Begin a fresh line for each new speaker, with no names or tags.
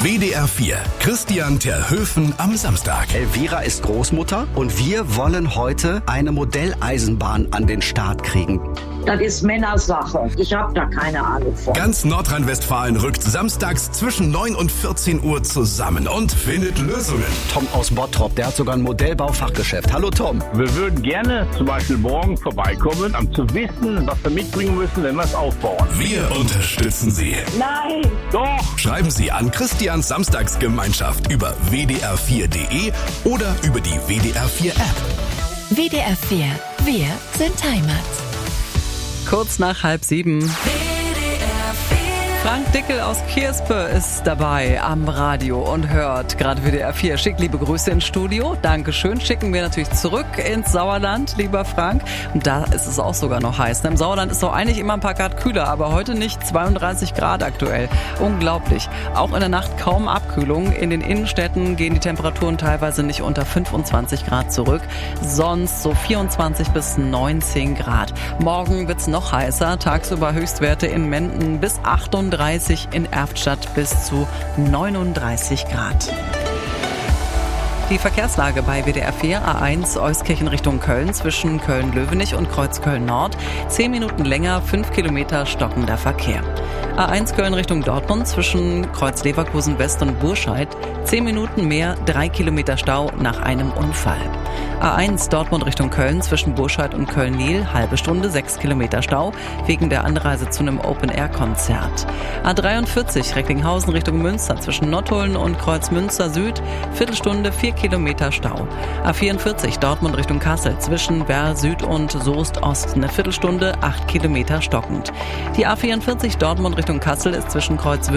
WDR 4. Christian Terhöfen am Samstag.
Elvira ist Großmutter und wir wollen heute eine Modelleisenbahn an den Start kriegen.
Das ist Männersache. Ich habe da keine Ahnung von.
Ganz Nordrhein-Westfalen rückt samstags zwischen 9 und 14 Uhr zusammen und findet Lösungen.
Tom aus Bottrop, der hat sogar ein Modellbaufachgeschäft. Hallo Tom.
Wir würden gerne zum Beispiel morgen vorbeikommen, um zu wissen, was wir mitbringen müssen, wenn wir es aufbauen.
Wir unterstützen Sie.
Nein!
Doch!
Schreiben Sie an Christians Samstagsgemeinschaft über wdr4.de oder über die WDR 4 App.
WDR 4. Wir sind Heimat.
Kurz nach 6:30. Frank Dickel aus Kierspe ist dabei am Radio und hört gerade WDR 4. Schickt liebe Grüße ins Studio. Dankeschön. Schicken wir natürlich zurück ins Sauerland, lieber Frank. Und da ist es auch sogar noch heiß. Im Sauerland ist doch eigentlich immer ein paar Grad kühler, aber heute nicht. 32 Grad aktuell. Unglaublich. Auch in der Nacht kaum Abkühlung. In den Innenstädten gehen die Temperaturen teilweise nicht unter 25 Grad zurück. Sonst so 24 bis 19 Grad. Morgen wird's noch heißer. Tagsüber Höchstwerte in Menden bis 38, in Erftstadt bis zu 39 Grad. Die Verkehrslage bei WDR 4, A1 Euskirchen Richtung Köln zwischen Köln-Löwenich und Kreuzköln Nord. 10 Minuten länger, 5 Kilometer stockender Verkehr. A1 Köln Richtung Dortmund zwischen Kreuz Leverkusen West und Burscheid. 10 Minuten mehr, 3 Kilometer Stau nach einem Unfall. A1 Dortmund Richtung Köln zwischen Burscheid und Köln-Nil, halbe Stunde, 6 Kilometer Stau wegen der Anreise zu einem Open-Air-Konzert. A43 Recklinghausen Richtung Münster zwischen Nottuln und Kreuzmünster Süd, Viertelstunde, 4 Kilometer Stau. A44 Dortmund Richtung Kassel zwischen Werl Süd und Soest Ost, eine Viertelstunde, 8 Kilometer stockend. Die A44 Dortmund Richtung Kassel ist zwischen Kreuz